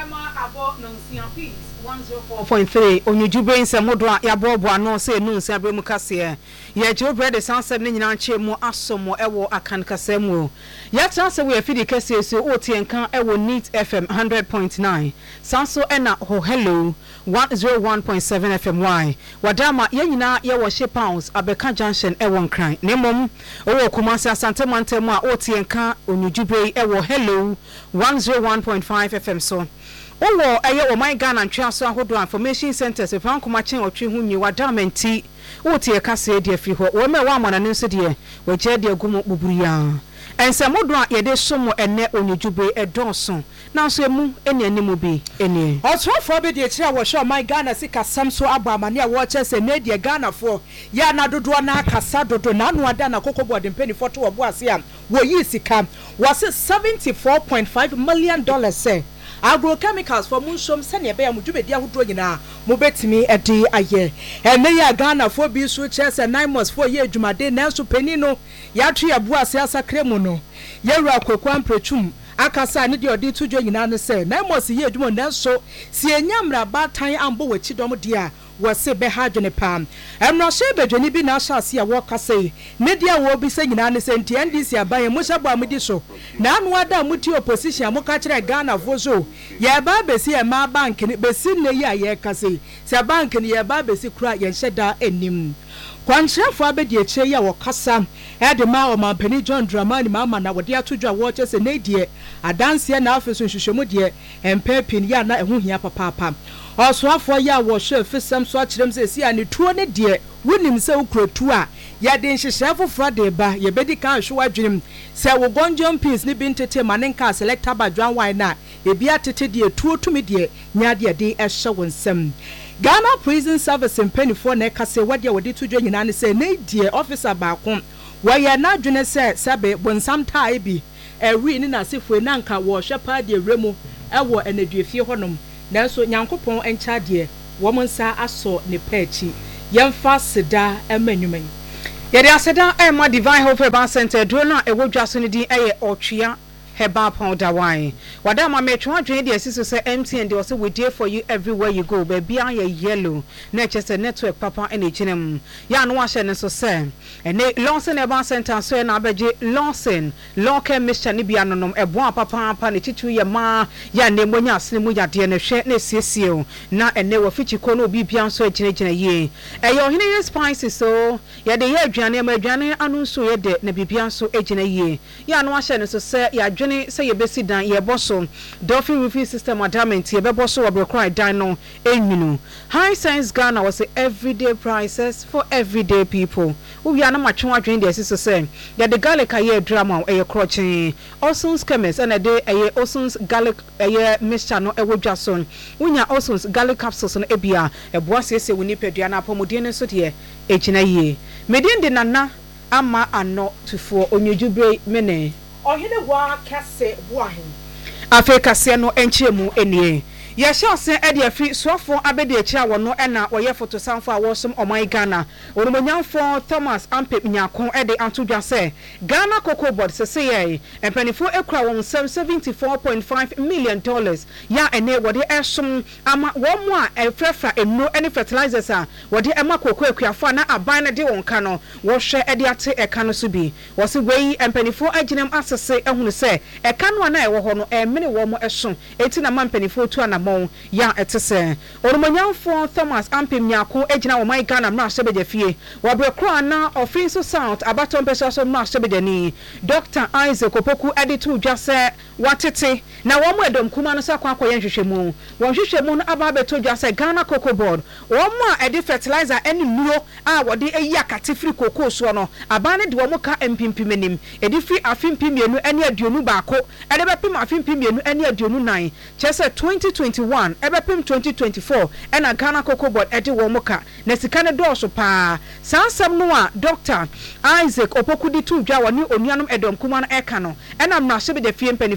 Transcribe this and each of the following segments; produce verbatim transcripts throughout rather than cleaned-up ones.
Emma Abo Nonsian Peace one oh four point three Onyuju brain se modo a yabobo ano se nu nsia bremu kase ye je bread sansem ne nyina nche mu asomo ewo akan kase mu ya transe we afidi kase so o tienkan ewo Neat F M one hundred point nine sanso ena ho hello one oh one point seven F M Y wadama ye nyina ye wo she pounds abeka junction ewo nkran nemom owo Kumasi Asante Mantemu a o tienkan Onyuju brain ewo hello one oh one point five F M so Owo eye o my Ghana ntwa so ahodo information centers e fan kuma chen otwe hu nyi wadamenti wo tie kase de afi ho wo me wa amana nso de wo je de agumo buburiya ense modo a ye de somo ene Onyujube edonso na so emu ene animu bi ene otwofo be de kira wo hwe my Ghana sika samso abamane a wo che se ne de Ghana fo ya na dodo na akasa dodo na anu ada na kokobode mpeni foto wo bo ase a wo yi sika was seventy-four point five million dollars say agrochemicals for munshom sene be amudwubedi ahodo nyina mo betimi ede aye ene ya Ghana fo bi so chese nine months for ye adwumade na so pani no ya twe abu ase asakre mu no ye wura kwakwa mprechum akasa ne de odi tudwo nyina no se nine months ye adwuma na so si enyamra batan ambo wachi dom de a wose be hadwene pam emno hye bedwani bi na ahase a wo kase ne dia wo bi se nyina ne se nti N D C aban mu hye bo amudi so na anu ada muti opposition mo ka kire Ghana vozo ye ba besi e ma bank ne besi ne ya ye kase se bank ne ye ba besi kura ye hyeda enim kwanchefo abedi eche ya wo kasa e de ma o mampani John Dramani mama na wode atodwa wo che se ne die adanse na afeso nhwehwemu de empepin ya na ehu hia papa papa Oswafo ya wo hwe fisem so akirem se si ani tuo ne de wunim se ukrotu a ya de nhyehyefo frade ba ye bedi kan hwe wadwenem se wo gonjon peace ni bi ntete manenka selector badwan wine na ebi atete de tuo tumi de nya de de ehye wonsem Ghana Prison Service mpenifo na kase wade wade tudwo nyina ne se ne die officer ba ko wo ye na dwene se sebe bonsam tai bi ewi ni na sefo na nka wo hwe pa de remu ewo enaduefie honom nanso nyankopon encha de wo monsa aso ne pachi yemfa seda emanyuman yede aseda e ma Divine Hope Urban Center do na ewo dwaso ne din eye otwea heba powder wine wadama metwa dwen de asiso se M T N de also we there for you everywhere you go baby an ye yellow na chese network papa ene chinem ya no ahye ne so se ene Lawson Urban Center so na abeje Lawson local mixture ne bia nonom ebo papa papa ne titu ye ma ya ne monya asene mu yade ne hwe ne siesie na ene wo fichi ko no bibia so agina gina ye e yo hene ye spices so ya de ye aduane ma aduane anu so ye de na bibia so agina ye ya no ahye ne so se ya say ye besi dan ye boso Dolphin Roofing System adamant ye be boso obrekrai dan no enwinu High Sense Ghana was the everyday prices for everyday people we are na matwa adwen de asiso say ye the garlic aye drama e crochin Osons chemist and a day aye Osons garlic aye mixture no e wodwason unya Osons garlic capsules no ebia e boase se woni pedua na apomodien so de e kina ye medin de nana ama ano tufo Onyujubre mene ohine wa kase buahin Africa se no enchemu enie ye sure se e de afi suafo abede akira wo no ena woye photo sanfo a wosom omai Ghana orumonyamfo Thomas Ampe Nyakon e de antodwa se Ghana Cocoa Board se se ye empanifo ekura won seventy-four point five million dollars ya ene wode esom ama wo mo a efrefra enu ene fertilizers a wode ema cocoa akuafo na aban na de won ka no wo hwe e de ate eka no so bi wo se wei empanifo aginem asese ehunu se eka no na e wo ho no e mene wo mo eso enti na mampanifo tu ana ya etese orumonyamfo Thomas Ampe Nyakon ejina wo my Ghana mra sebeje fie wo brekro na offensive south abaton peso so mra sebeje ni Doctor Isaac Opoku editu dwase watete na wo mo edom kuma no sakwa akoye nhwehwemu wo nhwehwemu no aba beto dwase Ghana Cocoa Board wo mo a edi fertilizer eni nuro a wode eyi akate free cocoa so no aba ne de wo mo ka empimpimenim edi free afimpimmenu eni aduonu baako ede bepim afimpimmenu eni aduonu nine chese twenty twenty-one ebepim twenty twenty-four ena Ghana Cocoa Board edi wo moka na sika ne dooso pa sansam no a Doctor Isaac Opoku di tu dwa woni onuanom edom kuma no eka no ena mra hye be de fie mpani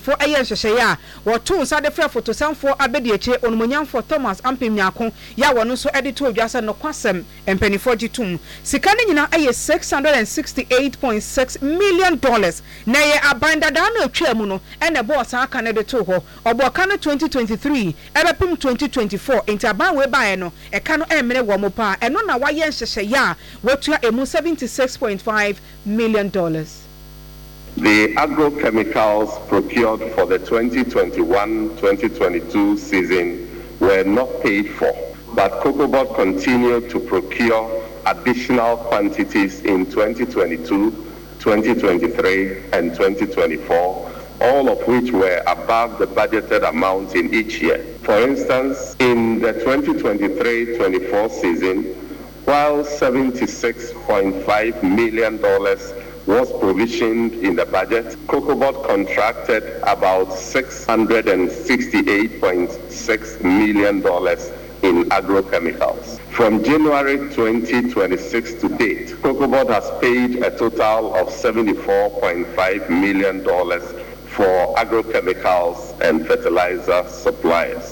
mpanimfoɔ ɛyɛ nhyehyɛeɛ a wɔto nsa de frɛ fotosanfoɔ abɛdi akyire onumonyamfoɔ Thomas Ampem Nyako ya wɔno nso ɛde to odwa sɛ nokwasɛm mpanimfoɔ gye tom sika no nyinaa ɛyɛ six hundred sixty-eight point six million dollars na ɛyɛ aban dadaa no atwa mu no ɛna ɛbɔ ɔsan aka no de to hɔ ɔbɔ ɔka no twenty twenty-three ɛbɛpem twenty twenty-four nti aban wei baeɛ no ɛka no ɛmmere wɔ mo paa ɛno na wayɛ nhyehyɛeɛ a wɔatua emu seventy-six point five million dollars. The agrochemicals procured for the twenty twenty-one twenty twenty-two season were not paid for, but COCOBOD continued to procure additional quantities in twenty twenty-two, twenty twenty-three, and twenty twenty-four, all of which were above the budgeted amount in each year. For instance, in the twenty twenty-three twenty-four season, while seventy-six point five million dollars was provisioned in the budget, COCOBOD contracted about six hundred sixty-eight point six million dollars in agrochemicals. From January twenty twenty-six to date, COCOBOD has paid a total of seventy-four point five million dollars for agrochemicals and fertilizer suppliers.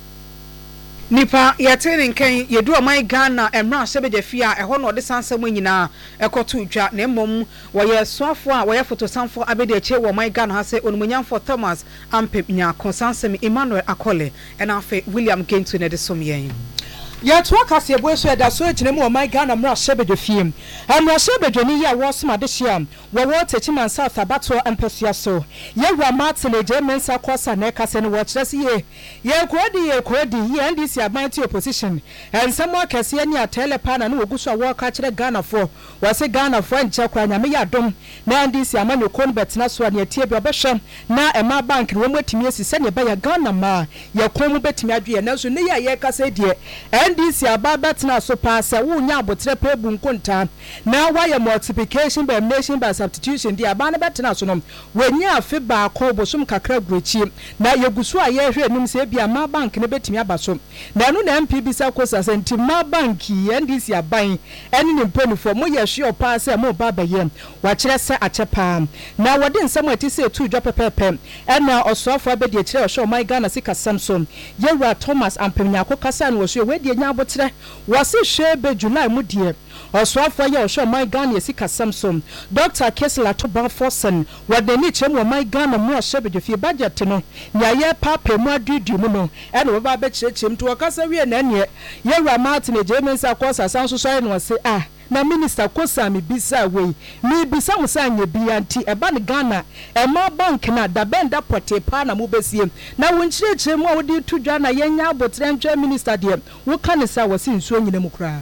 Nipa yɛtene nkan yɛdu ɔman Ghana emra hyɛbɛgya fie a ɛhɔ no ɔde sansɛm nyinaa ɛkɔto dwa na mmom wɔyɛ soafo a wɔyɛ fotosanfo abɛde akyire wɔ ɔman Ghana ha sɛ onumonyamfo Thomas Ampem Nyako sansɛm Emmanuel Akole ɛna afɛ William Gentu ne de som yɛn yɛto akase ebo so ɛda so gyina mu ɔman Ghana mmra hyɛbɛgya fie amra hyɛbɛgya ni yɛ wɔsom ade hyia wɔwɔ techiman South Abato empɛsia so yɛwura Martin Ejemensa Kosa na ɛkase no wɔkyerɛ sɛ ye yɛ kodi yɛ kodi yɛ N D C aban to opposition ensɛm akɛse ni atele pa na no wogu so a wɔka kyerɛ Ghana fo wɔse Ghana fo nkyɛ kora nyame yɛ adom na N D C amanyo kon betena so ne tie bi obɛhwɛ na ɛma bank no wɔn atumi asise ne bɛyɛ Ghana ma yɛ kon mu betumi adwe na so ne yɛ yɛ kase die N D C aba betena so pa sɛ wo nya abotre pa ebu nkonta na wayɛ multiplication by elimination by substitution di aba ne betena so no wɔnya afi ba akɔ bosom kakra gurechi na yegusu a yɛ hwɛ anim sɛ bia ma bank ne betumi aba so na no na M P B sa kosa senti ma bank N D C aban ɛne ne mpanifo mo yɛ hwe opa sɛ mo ba bɛyɛ wakyerɛ sɛ akyɛpa na wɔde nsɛm ati sɛ tu dwa pɛpɛpɛ ɛna ɔsoafo abɛdi akyerɛ ɔhwɛ ɔman Ghana sika Samson yɛwura Thomas Ampem Nyako kasa no wɔhwɛ wedi nya abotrɛ wɔse hwɛ be July mu die ɔsoafo yɛ ɔhwɛ ɔman Ghana sika Samson Doctor Kesla Toban Forsen wɔde ni kyerɛ mu ɔman Ghana mu ɔhwɛ be fie budget no nya yɛ papa mu adudu mu no ɛna wɔba bɛkyerɛkyerɛ to wɔkasa wie na ne yɛwura Martin Ejemensa Kosa sanso so no wɔse ah na minister Kosa mi bisa we mi bisa mo sa nya bia nti eba ne Ghana e ma bank na da benda pote pa na mo besie na won kyerɛkyerɛ mu a wodi to dwa na yenya abotre ntwa minister de wo ka ne sa wose nsuo nyina mu kra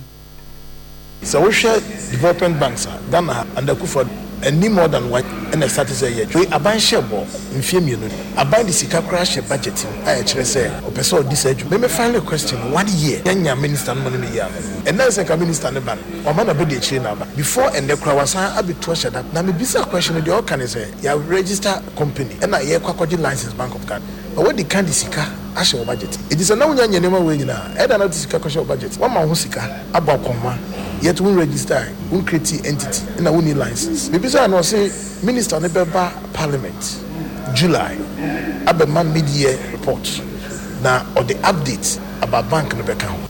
so we share development banks Ghana and Akufo any more than what and started say ye we aban share bo mfie mienu aban de sika kra share budget a kyerɛ sɛ opese this age me me final question one year yenya minister no me ya and then say minister ne ban o ma na be de kyerɛ na ba before and the kra wasan abeto share that na me bisa question de all can say ya register company and na ye kwakwaje license Bank of Ghana but what the kind sika ahye budget it is na wonya nyema we nyina e da na sika kwahye budget one ma ho sika abɔ kɔma yet we register we create entity and we need license maybe say no say minister ne beba parliament July abema mid-year report na or the update about bank ne beka ho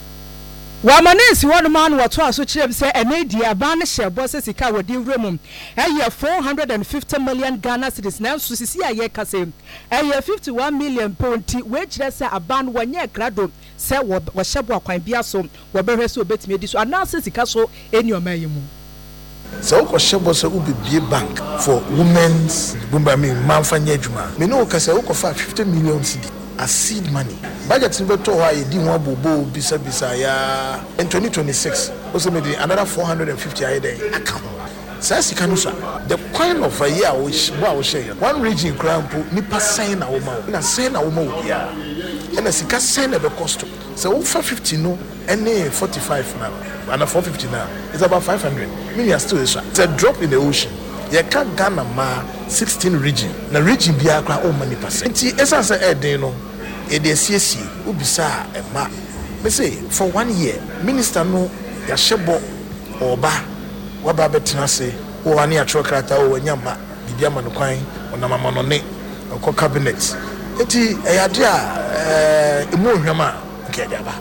wamanesi wonu man wato aso kyerem se enedi aba ne hye bo se sika wodi wremum eye four hundred fifty million Ghana cedis na so sisi aye kase eye fifty-one million pound we kyerɛ se aban wonye grado se wo hyebo akwan bia so wo behwe se obetimi edi so ana se sika so eni omayimu so ko hyebo se ubibie bank for women's bumba me manfanya adwuma me no kase wo ko fa fifty million cedi as seed money budget in beto ha yedi ho abobo bisa bisa ya in twenty twenty-six also made another four hundred fifty aye dey account say sika no so the coin of a year which wa wo share one region crampo nipa sign na wo ma na sign na wo ma wo bia and sika sign na be cost so wo fa fifty no any forty-five now and four fifty now it's about five hundred million still is it's a drop in the ocean. You can't Ghana ma sixteen region. Na region biya kwa o many percent. Nti essence e den no e de siesie ubisa e ma. Me say for one year minister no ya hyebo oba waba betena se o ani atro krata o wanyama bibia ma no kwan onamama no ne ɔkɔ cabinet eti ɛyade a emu ohwam a nkɛde aba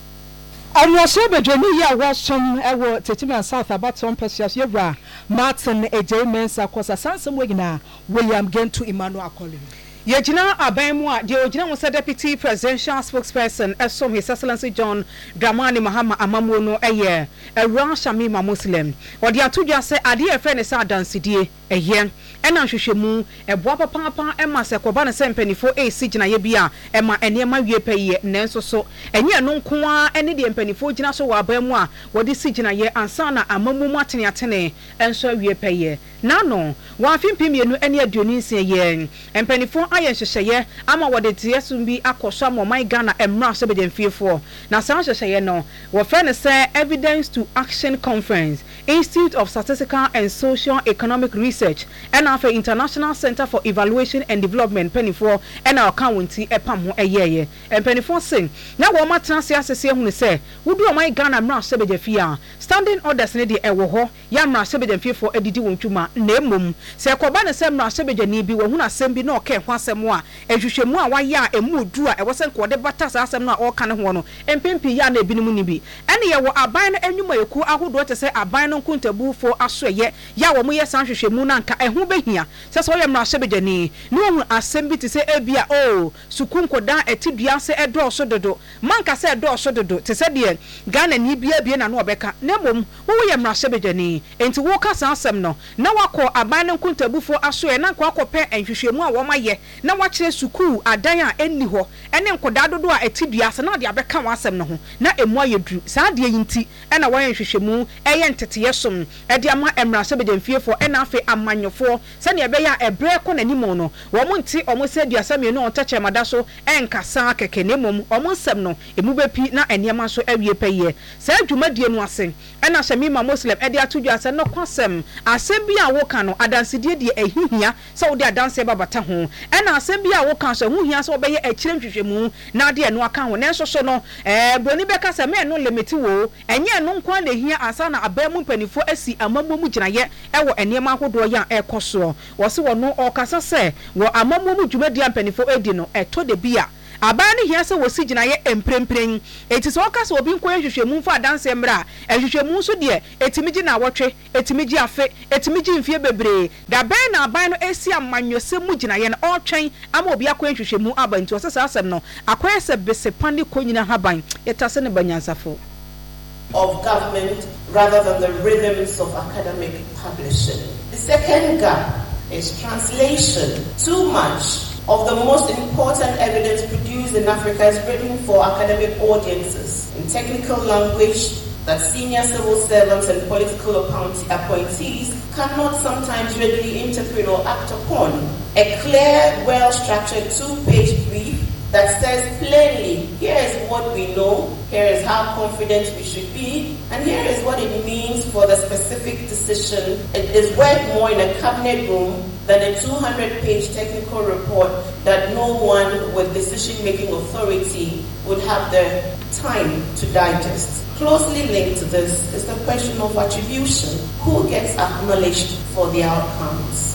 Anwase bedwani ya wasom ewo Tetima South Abaton Pesias Yewra Martin Ejay Mensa kosa sansem wegina William Gentu Emmanuel Akoli. Yejina Abemu a de ogina wo se deputy presidential spokesperson Esom His Excellency John Dramani Mahama Amamu no eye Ewra Shamima Muslim. Odi atudwa se ade e fe ne sa dansidie eye ena hwehwemu eboa papa ema se koba ne sempanifo e si gina ye bia ema enema wie peye nenso so enye no nko a ene de empanifo gina so wa Abemu a wodi si gina ye ansa na amamu mu atene atene enso wie peye nano wa fimpim ye no ene aduoni nsia ye empanifo aye hyehyeye ama wode tiesum bi akoso amoman Ghana emra so bedemfiefo na san hyehyeye no wo fe ne say Evidence to Action Conference Institute of Statistical and Social Economic Research and of International Center for Evaluation and Development penifo and our county epam ho eyeye and penifo sing na wo matena se asese hu ne say wudu oman Ghana mra so bedefia standing orders ne de ewo ho ya mra so bedemfiefo edidi wontuma na emom se koba ne se mra so bedani bi wo hu na asem bi na oke ho asem a ehwehwemu a waye a emu du a ewo se ko de bata sa asem na o ka ne ho no empempi ya na ebinim ni bi ene ye wo aban na enwuma yeku ahodo te se aban no nkuntabu fo asoye ya wo mo ye san hwehwemu na nka ehu behia se so ye mra sebedani no hu asem bi te se ebia o sukunkoda etidua se edo so dodo manka se edo so dodo te se de Ghana ni bia bia na no obeka na mom wo ye mra sebedani enti wo ka san asem no na wakọ aban no nkuntabu fo asoye na nka akọpẹ enhwehwemu a wo maye na wakire suku adan a enni ho ene nkoda dodo a etidua se na de abeka wa asem no ho na emu ayedru saa de yinti ena wa yenhwehwemu eye ntete yesom e de ama emra sebedemfiefo ena afi amanyofo se ne ebeya ebre ko nanimo no wo mo nti omo se duasame no ontache mada so enkasa keke ne mom omo nsem no emu bepi na eniema so awie peye saa adwumadie no ase ena Shamima Muslim e de atudwase no kwasem asem bi a wo ka no adansedie de ehihia se wo de adanse babata ho ena asem bi a wo ka so huhia se wo beye akire nhwehwemu na de no aka ho nenso so no eh broni beka se me no limiti wo enye no nkwa na ehia asa na abamu mpanifo asi amammu mu ginaye ewo eniema ahodo ya ekoso wo se wo no okasa se wo amammu mu dwumadi mpanifo edi no eto de bia aban ne hia se wo si ginaye emprempren eti so okasa obi nkwa hwehwemu fa danse mra ehwehwemu so de etimigi na wotwe etimigi afe etimigi mfie bebre da ban na aban no esi amanyose mu ginaye na otwen ama obi akwa hwehwemu abanti osesa asem no akwa se besepande konyina haban yetase ne banyansafo of government rather than the rhythms of academic publishing. The second gap is translation. Too much of the most important evidence produced in Africa is written for academic audiences in technical language that senior civil servants and political appointees cannot sometimes readily interpret or act upon. A clear, well-structured two-page brief that says plainly, here is what we know, here is how confident we should be, and here is what it means for the specific decision. It is worth more in a cabinet room than a two hundred page technical report that no one with decision-making authority would have the time to digest. Closely linked to this is the question of attribution. Who gets acknowledged for the outcomes?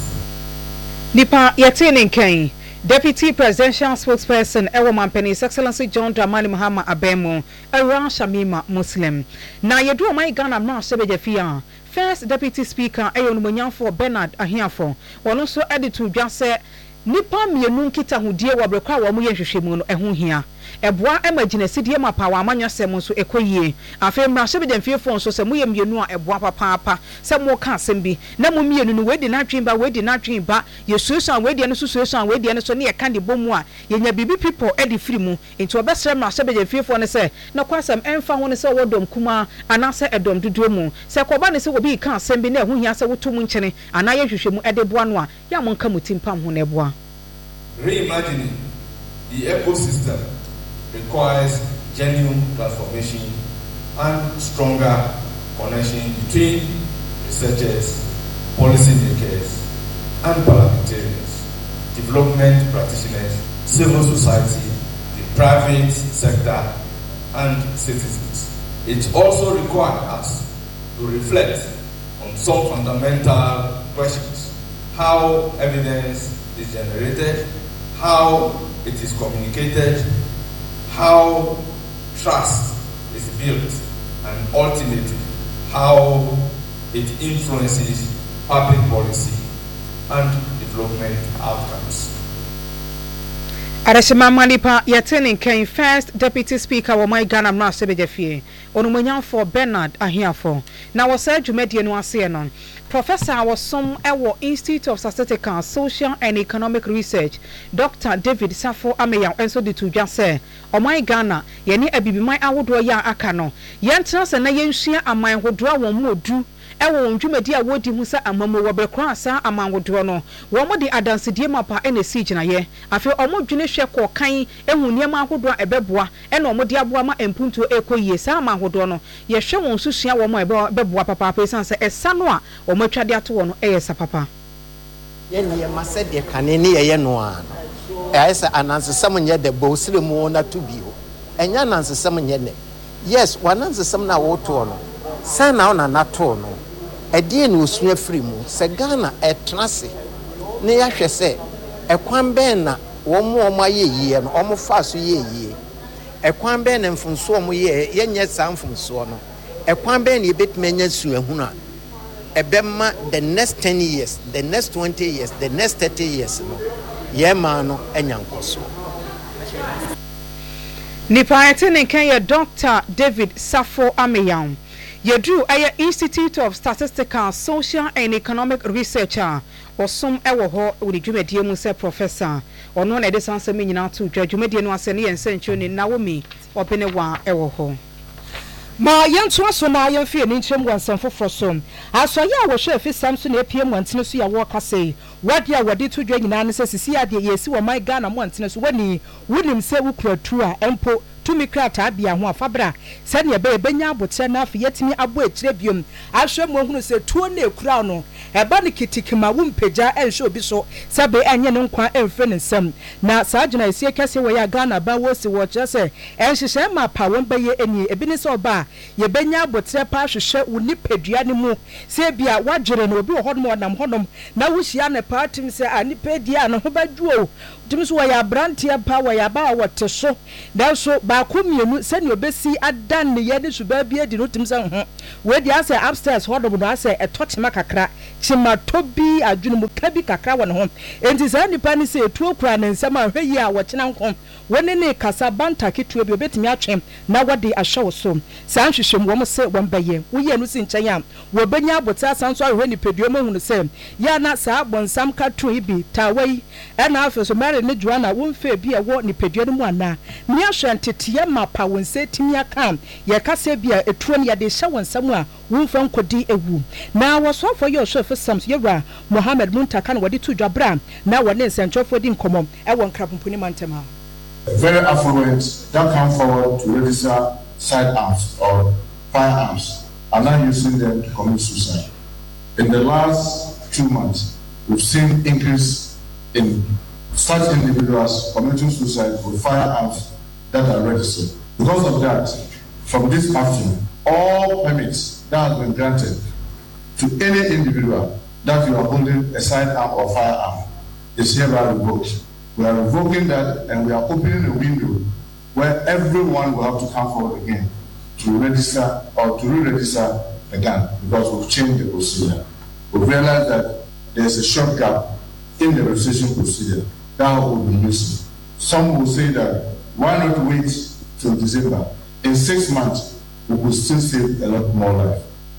Nipa yetene nkan Deputy Presidential Spokesperson Ewo Mampeni His Excellency John Dramani Mahama Abemu Ewra Shamima Muslim na yedu oman Ghana mra sebejafia First Deputy Speaker Eyo Numunyanfo Bernard Ahiafo wono so editu dwase nipa mienu nkita hudie wabrekwa wa mu yenhwehwemu no eho hia eboa emagina sidie mapa wa amanyasem so ekoyie afi mra sebedemfiefo so se mu ye mienu a eboa papa papa se mu ka asem bi na mu mienu no wedi na twin ba wedi na twin ba yesusu wedi ne sususu wedi ne so ne ye kan de bomu a yenya bibi people e de firi mu enti obesre mra sebedemfiefo ne se na kwasam emfa ho ne se wodom kuma anase edom duduo mu se koba ne se obi ka asem bi na eho hia se wotum nkyene anaye hwehwemu e de boa no a ya monka mutimpam ho ne boa. Reimagining the ecosystem requires genuine transformation and stronger connection between researchers, policymakers, and parliamentarians, development practitioners, civil society, the private sector, and citizens. It also requires us to reflect on some fundamental questions: how evidence is generated, how it is communicated, how trust is built, and ultimately how it influences public policy and development outcomes. Arashima Malipa Yatinin Kane first Deputy Speaker wa my Ghana Mna Sebejefie Onumunyan for Bernard Ahiafo. Now was Sir Jumedi Nwasienon. Professor was some Ewo Institute of Statistical, Social and Economic Research, Doctor David Safo Ameya and so the two just say, O my Ghana, Yeni Abibi my awodro ya akano. Yantrans and Nayenshia and my wodra won mo do. Ewo ndwumadi a wodi hu sa amamo wobrekwa asa amanwodro no wo mo de adansedie mapa ene siege na ye afi omo dwene hwe ko kan ehu niam ahodro a ebeboa ene omo de aboa ma empunto ekoyie sa amanwodro no ye hwe won susua wo mo ebeboa papa pesan se esa no a omo atwade ato wo no eyesa papa ye ne ma se de kane ne ye no a eyesa anansesam nye de bo siremu na to bio enya anansesam nye ne yes wanansesam na wo to no sana na na to no Edi no sua free mu se Ghana etrase ne ya hwe se ekwan ben na wo mo o ma ye yie no o mo fa so ye yie ekwan ben na mfunso o mo ye yenye sa mfunso no ekwan ben na yebetime nya sua hu na ebema the next ten years the next twenty years the next thirty years no ye ma no enyankoso Nipa etene kan ye Doctor David Safo Ameyan Yedru aya Institute of Statistical, Social and Economic Researcher or some ewo ho udi dwumadie mu se professor ono na de sanse me nyina to dwumadie no ase ne yensencho ni Naomi opene wa ewo ho ma yento aso na yemfie ni nkyem wansan foforo so asoye a wo hwe afi samso na epie mwantene so ya wo kase wade a wade to dwa nyina ne se sisi ade yesi wo my Ghana mwantene so wani wunim se wukuratu a empo tumi krata bia ho afabra se ne be benya abotre na afi yetimi abo ekire biom ahwe mo hunu se tuo na ekura no eba ne kitikima wo mpagya enhwe obi so se be enye ne nkwa emfe ne nsam na saa gina esi kese wo ya Ghana ba wo si wo kire se enhyehyɛ ma pa won beye eni ebi ne se oba ye benya abotre pa hwehwe wo nipadua ne mu se bia wagere na obi wo hodom wonam hodom na wo hia ne pa tim se anipadia no ho badwuo tumi so ya brantia pa wa ya ba wo te so dan so ba ko mienu se ne obesi adan ne ye ne suba bia di no tim se ho we di ase upstairs hodom no ase etochema kakra chima tobi adwunu mu kabi kakra wo ne ho enti se nipa ne se etuo kura ne nsam a hweyi a wo kyena nkom woni ne kasa banta ketuo bi obetimi atwem na wode ahwe so san hwehwem wo mo se wo mbaye wo ye no si nkyɛn a wo benya abota san so ahwe ni peduo mo hunu se ya na saa bonsam ka to ibi tawai ɛna afɛ so mare ne Joanna wo mfe bi ɛwɔ ni peduo no mu ana ne ahwe ntete ma pa won se timi aka ye kasa bi a etuo ne ye de hyɛ won sam a wo mfa nkodi ewu na wo so afɔ ye ohwe fe sam so yewra Mohammed Muntaka na wode to dwabra na wone nsɛntwofo di nkomom ɛwɔ nkrapomponi mantema very affluent that come forward to register sidearms or firearms are now using them to commit suicide. In the last two months, we've seen increase in such individuals committing suicide with firearms that are registered. Because of that, from this afternoon, all permits that have been granted to any individual that you are holding a sidearm or firearm is hereby revoked. We are revoking that and we are opening a window where everyone will have to come forward again to register or to re-register a gun because we've changed the procedure. We've realized that there's a short gap in the registration procedure that will be useful. Some will say that why not wait till December? In six months, we could still save a lot more life.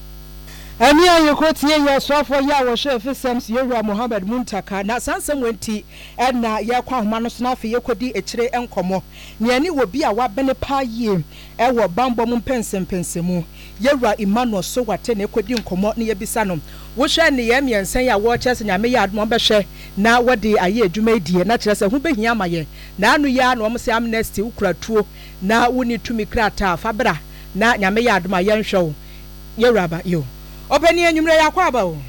Ani ayokotie ye sofo ya wo hwe fisams yewura Mohammed Muntaka na sansam wenti na ye kwa homa no so na afi yekodi ekire enkomo ne ani wo bi a wabene pa yie e wo bambo mu pensempensemu yewura Emmanuel so wate na ekodi nkomo ne yebisa no wo hwe ne ye miensan ya wo kyese nyame ya adom behwe na wode aye adwuma edie na kire se ho behia amaye na anu ya na wo se amnesty ukuratuo na woni tumi krata fabra na nyame ya adom aye nhwe yewura ba yo Openi enyumre yakwa ba o.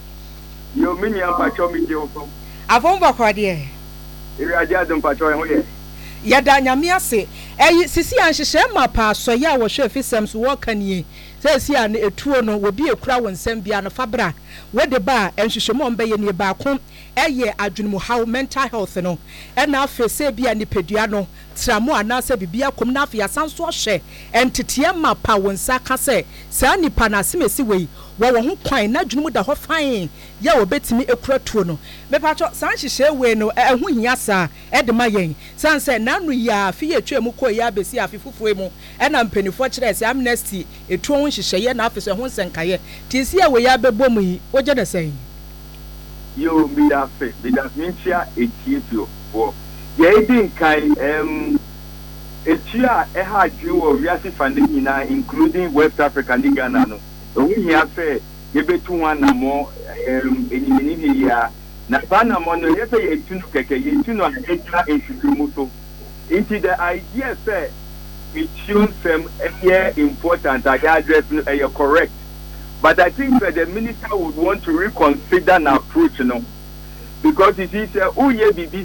Yo mini ampacho mi je opo. Avomba kwa de. Iri aje adum pacho ho ye. Ya da nyame ase. Eyi sisi anhyehyɛ ma pa so ya wo hwe fisem so wo kanie. sɛsi a etuo no obi ekura wɔn nsɛm bia no fabra wɔde ba nhwehwɛmu ɔmbɛ yɛ ne baako ɛyɛ adwene how mental health no ɛna afɛ sɛ bia nipadua no tramo anaasɛ bibia kom na afɛ asan so ɔhwɛ ɛnteteɛ ma pa wɔn nsa ka sɛ saa nipa na asemesi wei wɔ wɔn ho kwan na adwene mu da hɔ fan yɛ wɔbɛtumi ekura tuo no mepatɔ saa nhyehyɛ wei no ɛho hia saa ɛde ma yɛn san sɛ nanu yɛ afi yɛ twɛ mu kɔ yɛ abesi afi fufuo mu ɛna mpanyinfoɔ kyerɛ sɛ amnesty etuo ho nhyehyɛ na afɛ sɛ ho nsɛnkaeɛ tisi a wɔ yɛ abɛbɔ mu yi wogye ne sɛn yo mi da fe mi da minchia Ethiopia for ye di nkan em etia e ha dwe wo wiase fande nyina including West Africa ni Ghana no ohun hia fe ye betu ho anamo em enimini ni ya na bana mo no ye fe ye tunu keke ye tunu a ekra efimu so into the idea say ethion sem e important I address no e correct. But I think that the minister would want to reconsider an approach, you know, because it is a oh yeah, baby,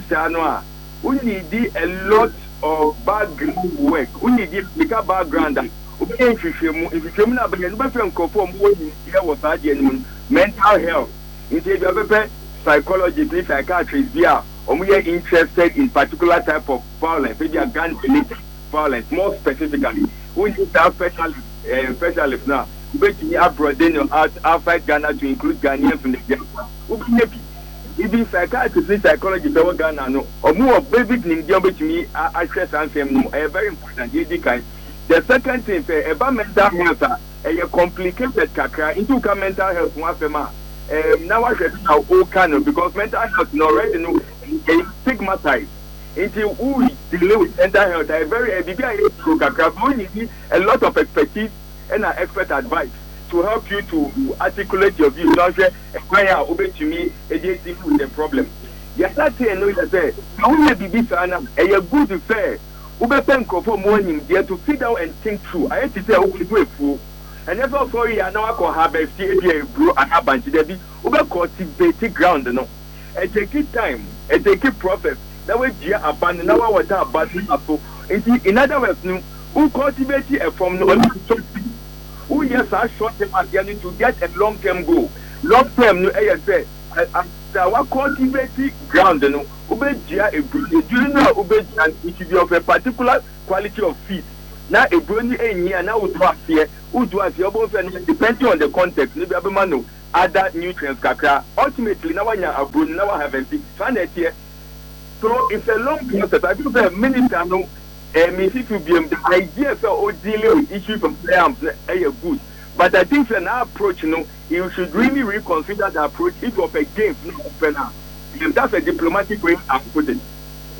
we need a lot of background work. We need a bigger background. If you come now, but you don't conform what here was mental health. Instead of psychology, psychiatry, yeah, or we are interested in particular type of violence, maybe a gun-related violence, more specifically. We need to have specialists, uh, specialists now. Between abroad, then out outside Ghana to include Ghanaians in the Ghana. Even psychiatrists, psychologists, over Ghana, no, or more basic in between I stress and say no, a very important. The second thing, about mental health, a complicated kakra into mental health. One now I should how all kind because mental health is already no stigmatized. Until we deal with mental health, I very a big kakra. We need a lot of expertise and an expert advice to help you to articulate your views. Now, acquire obey to me, deal with the problem. Yes, that's it. No, that's it. How will be this? And a good affair. Ube penko for morning there to sit down and think through. I have to say, okay, do a fool. And never sorry, I know I can have a few bro and a bunch of Debbie. Ube cultivate ground, no. And take it time, and take it process. That way, dear, abandon our water, abandon up. In other words, no, who cultivate a form no. Who yes are short term as you to get a long term goal. Long term no I say our cultivating ground no ubejia a during now ubejia it should be of a particular quality of feed. Now a brony enya now would do here, who do as your depending on the context, maybe abemano other nutrients kakra. Ultimately now when you are brony now have a big fan here. So it's a long process. I think the minister no Um, if you be the idea for dealing with issues from players, are good. But I think an approach, you know, you should really reconsider the approach. If of a game, no, that's a diplomatic way I put it.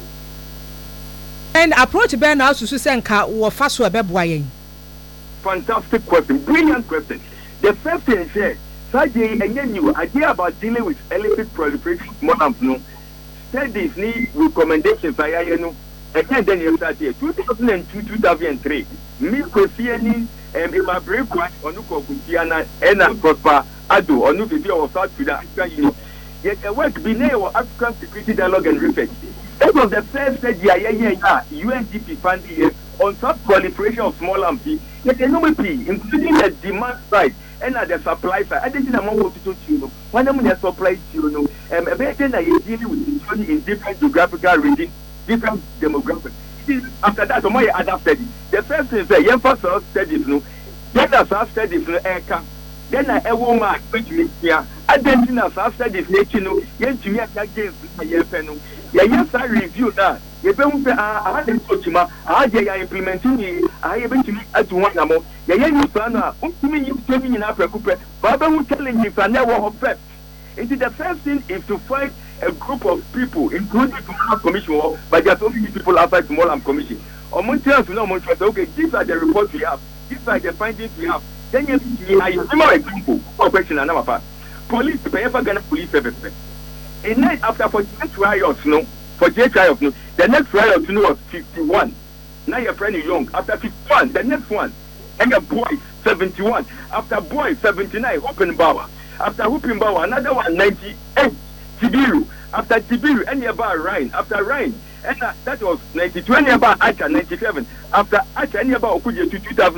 And approach Ben now to Susanka or Fasua Bebwayen. Fantastic question, brilliant question. The first thing is here, Sajay, and then you idea about dealing with illicit proliferation, more no studies need recommendations. I know. Again, then you start here. two thousand two, two thousand three. Me Kofiani and my break one on Nuko Kusiana and Prosper Ado or Nuki or South Sudan. Yet a work be near African Security Dialogue and Research. That was the first stage, yeah, yeah, yeah, U N D P funding on such proliferation of small arms. Yet the number P, including the demand side and at the supply side. I didn't know what to do, you know. One of the supply, you know, and a better than I dealing with in different geographical regions. Different demographics. After that, some more other studies. The first is the young person studies, no. Then the first studies, no air camp. Then I woman which means here. I then see the first studies, nature, no. Yes, to me, I against my year penal. Yeah, yes, I review that. You don't say, I had a coach, I had a implementing it. I eventually had to one more. Yeah, you son, to me, you tell me in Africa, but I'm telling you, if I never have first. The first thing is to find a group of people, including the Small Commission, but there are so many people outside the Small Commission. Or Montreal, no Montreal, okay, these are the reports we have, these are the findings we have. Then you see, I use more example, or question and number police, the Payafa Ghana Police Service. And then after forty-eight riots, no, forty-eight riots, no, the next riot, you know, was fifty-one. Now your friend is young. After fifty-one, the next one, and your boy, seventy-one. After boy, seventy-nine, Hoppenbauer. After Hoppenbauer, another one, ninety-eight. Tibiru. After Tibiru, any about Rhine. After Rhine, and uh, that was ninety-two. Any about Acha, ninety-seven. After Acha, any about Okuja to two thousand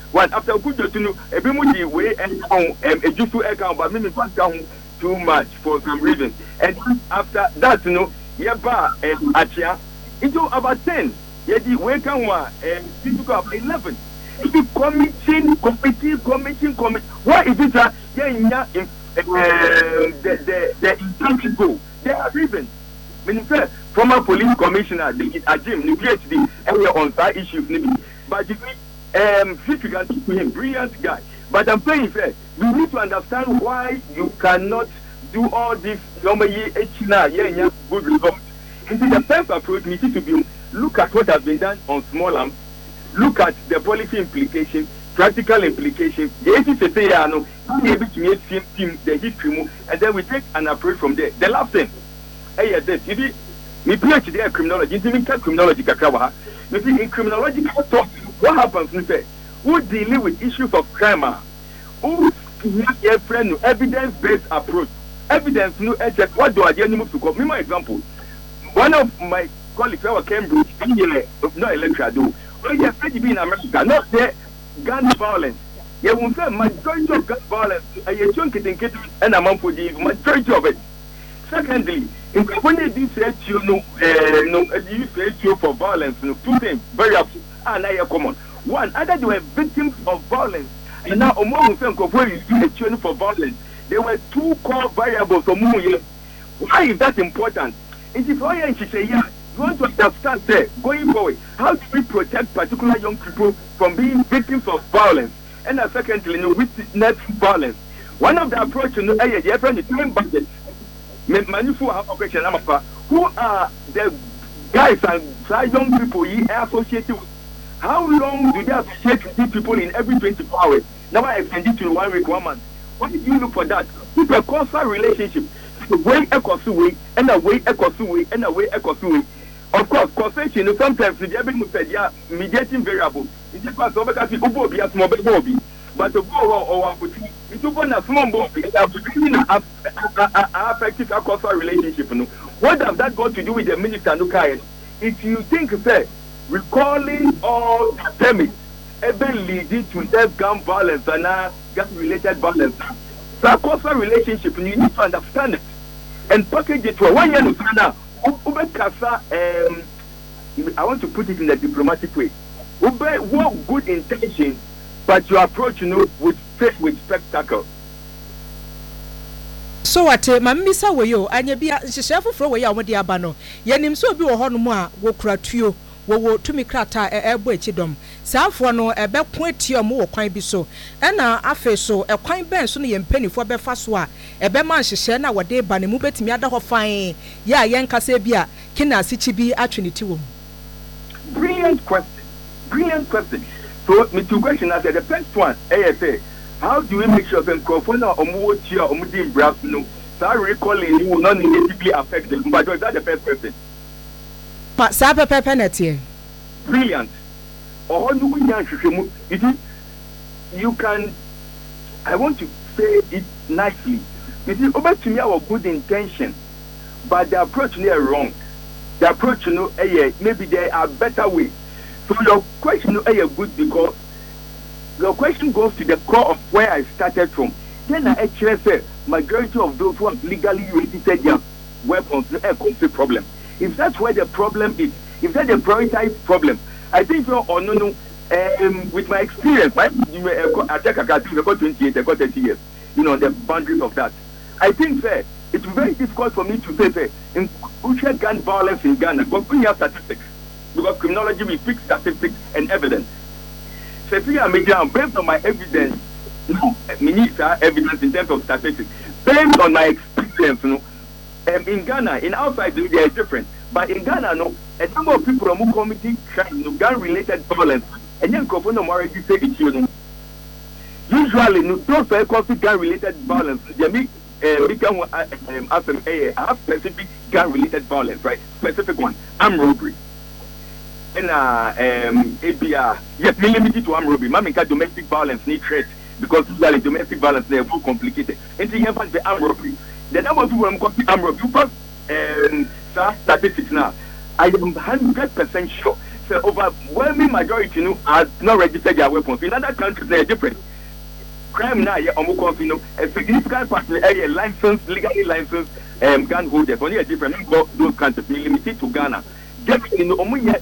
one after Kujo to know a Bimuji way and um a Jufu account, but maybe pass down too much for some reason. And after that, you know, Yaba and Achia, into about ten. Yeti wake on one and you took up eleven. If you committing, committing, committing, commit, why is it that yeah, in the the the intention go? There are reasons. Minister, former police commissioner, David Ajim, the PhD, area on that issue, but if we um significant to him, brilliant guy. But I'm saying fair, we need to understand why you cannot do all this normally yeah, good results. And the first approach needs to be look at what has been done on small arms, look at the policy implications, practical implications, the A C C say, no, be able to make team the history, and then we take an approach from there. The last thing, hey, this, you see, we PhD in criminology, even criminology, kakawa. You see, in criminology, what happens, we say, who deal with issues of crime, who have a friend, evidence-based approach, evidence, no, what do I do to come? Me, my example, one of my colleagues at Cambridge, not electoral, though, oh, yes, be in America, not there, gun violence. You will say majority of gun violence, I don't get and I'm for the majority of it. Secondly, in California, this ratio, no, no, this ratio for violence, no, two things, very absolute, and I are common. One, either they were victims of violence, and now among them, for violence, there were two core variables for moving. Why is that important? It is why I say, yeah, you want to understand there, going forward, how do we protect particular young people from being victims of violence? And uh, secondly, you know, witness violence. One of the approaches, you know, uh, the friend, the time budget, who are the guys and young people you are associated with? How long do they associate with these people in every twenty-four hours? Now I extend it to one week, one month. What did you look for that? It's a constant relationship. The way a way and a way a way and a way a way. Of course, causation, you know, sometimes the yeah, mediating variable. It's just because over that people be a small baby. But the go or it's open a small baby, a affective constant relationship. What does that got to do with the minister? If you think, say, recalling all permits ever leading to death, gun violence and uh, gun-related violence. So a constant relationship, and you need to understand it and package it for one year. Now, um, I want to put it in a diplomatic way. What good intention, but your approach, you know, with faith, with spectacle. So what mamisa we yo anya bia hyehyefo fro we ya omode aba no yenim so bi wo ho no mu a wo kuratuo wo wo tumi krata ebo echidom saafo no ebe ko atie mo wo kwan bi so e na afa so e kwan ben so no ye mpanifo be fa so a ebe man hyehye na wode ba ne mu betimi ada ho fan ya yen kasa bi a kina asichi bi atweniti wo. Brilliant question, brilliant question. So me two questions. I said the first one, A S A. How do we make sure that Krofona or Muotia or Mudim Brass no that recalling you will not negatively affect them? But is that the first person? But Sapa Pepenetti. Brilliant. Or do we it you can I want to say it nicely. You see, over to me our good intention, but the approach near wrong. The approach, you know, eh, maybe there are better ways. So your question is eh, good because the question goes to the core of where I started from. Then I actually say majority of those who have legally registered their weapons a conflict problem. If that's where the problem is, if that's the prioritized problem, I think so or no no um, with my experience, right? I take a got twenty-eight, I got thirty years, you know, the boundaries of that. I think fair, it's very difficult for me to say fair in crucial gun violence in Ghana, but we have statistics. Because criminology we fix statistics and evidence. So based on my evidence, no, evidence in terms of statistics, based on my experience, you know, um, in Ghana, in outside they are different, but in Ghana, no, a number of people are more committing crime, you know, gun-related violence, and then go for no more say it, you know. Usually, no, those who are causing gun-related violence, they make uh, become uh, um, have specific gun-related violence, right? Specific one, armed robbery. And uh, um, A P R, yes, me limited to armed robbery. Mammy got domestic violence need threat because usually domestic violence they are more complicated. And you have the armed robbery. The number of people who are armed robbery, because um, statistics now, I am one hundred percent sure. the overwhelming majority, you know, are not registered their weapons. In other countries, they are different. Crime now, yeah, almost, you know, a significant part of the area licensed, legally licensed um, gun holders. Only a different those countries, limited to Ghana. Definitely, no, only yet,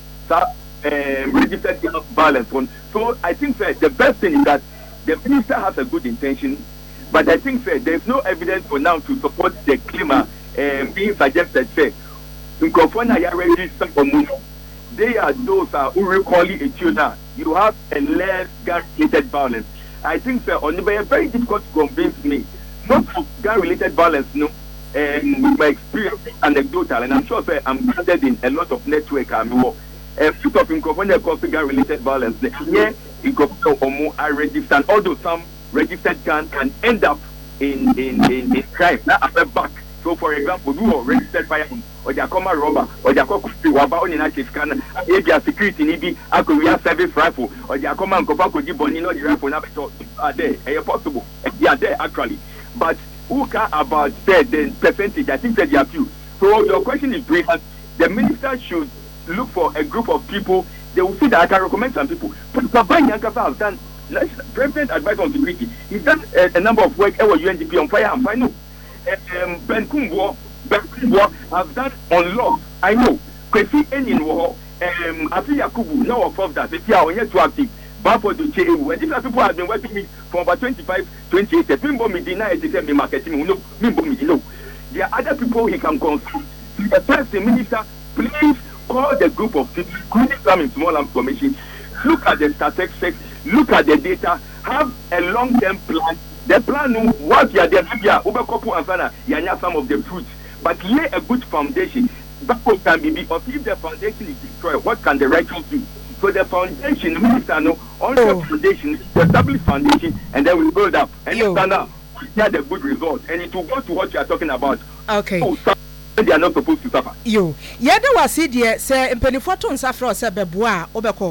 um, registered violence one. So I think that the best thing is that the minister has a good intention, but I think that there's no evidence for now to support the claim um, being suggested. Say, in Kofana, you registered for movie. They are those uh, who recall it a tuner. You have a less gun-related violence. I think so, on the very difficult to convince me. Not of gun-related violence, no. And with my experience, anecdotal, and I'm sure sir, I'm grounded in a lot of network and more. A few of in California cause gun-related violence. Yeah, in California or more are registered. Although some registered gun can end up in in in, in crime. Now after back. So, for example, you are registered firearm, or they are common robber, or they are common waba on a scanner, maybe a security needy, a career service rifle, or they are common Copaco Gibonino, the rifle are there, are possible, they are there actually. But who care about the, the percentage? I think that they are few. So, your question is brilliant. The minister should look for a group of people, they will see that I can recommend some people. But Papa Yankasa has done, President Advice on Security, he's done a, a number of work, our U N D P on firearms, I know. Um, Ben Kumbo, Ben Kumbo have done on law. I know. Kwesi Enin wo, um, Afi Yakubu, now of that. If you are yet to active, but for the J E U, and these people have been working with me for about twenty-five, twenty-eight. Mimbo Medina is the same marketing. No, Mimbo Medina. There are other people he can consult. The first minister, please call the group of people, including some in small arms commission. Look at the statistics. Look at the data. Have a long-term plan. The plan, what you are there, over couple and sana, you have some of the fruits, but lay a good foundation. That can be because if the foundation is destroyed, what can the righteous do? So the foundation, minister, no, on the foundation, establish foundation, and then we build up. And you stand up, get the good result, and it will go to what you are talking about. Okay. So, they are not supposed to suffer. You, yeah, there was it, yeah, say, in Pennyforton, Safra, Sabebois, Obeko.